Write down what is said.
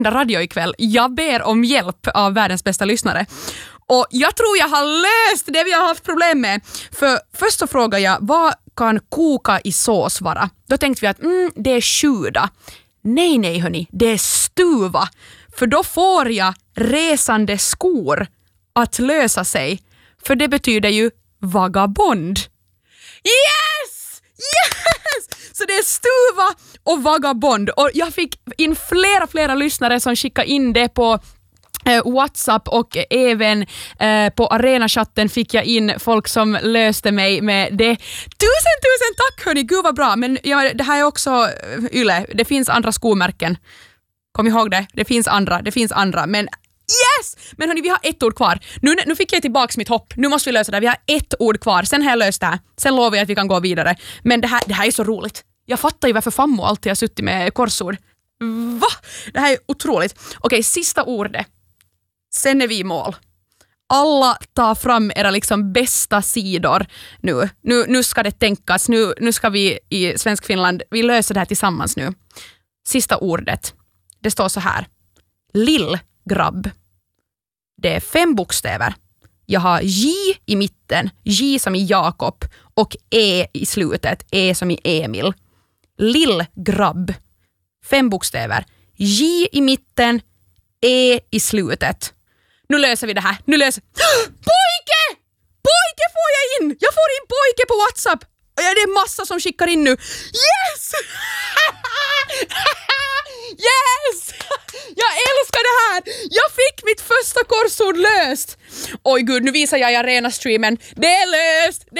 radio ikväll. Jag ber om hjälp av världens bästa lyssnare. Och jag tror jag har löst det vi har haft problem med. För först så frågar jag, vad kan koka i sås vara? Då tänkte vi att det är sjuda. Nej hörni, det är stuva. För då får jag resande skor att lösa sig. För det betyder ju vagabond. Yes! Så det är stuva och vagabond. Och jag fick in flera lyssnare som skickade in det på WhatsApp och även på Arena-chatten fick jag in folk som löste mig med det. Tusen tack hörni, gud vad bra. Men det här är också Yle, det finns andra skomärken. Kom ihåg det, det finns andra. Men yes! Men hörni, vi har ett ord kvar. Nu fick jag tillbaka mitt hopp. Nu måste vi lösa det. Vi har ett ord kvar. Sen har jag löst det här. Sen lovar jag att vi kan gå vidare. Men det här är så roligt. Jag fattar ju varför Fammo alltid har suttit med korsord. Va? Det här är otroligt. Okej, sista ordet. Sen är vi i mål. Alla tar fram era liksom bästa sidor nu. Nu ska det tänkas. Nu ska vi i Svensk Finland, vi löser det här tillsammans nu. Sista ordet. Det står så här. Lillgrabb. Det är 5 bokstäver. Jag har J i mitten, J som i Jakob och E i slutet, E som i Emil. Lillgrabb. 5 bokstäver. J i mitten, E i slutet. Nu löser vi det här. Pojke! Pojke får jag in! Jag får in pojke på WhatsApp. Det är massa som skickar in nu. Yes! Yes! Jag älskar det här! Jag fick mitt första korsord löst! Oj gud, nu visar jag i Arena-streamen. Det är löst! Det